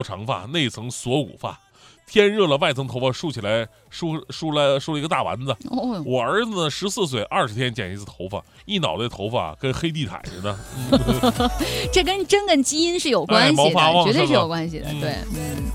长发，内层锁骨发。天热了，外层头发竖起来，梳了一个大丸子。我儿子呢，14岁，20天剪一次头发，一脑袋头发跟黑地毯似的。 这跟基因是有关系的，绝对是有关系的。对，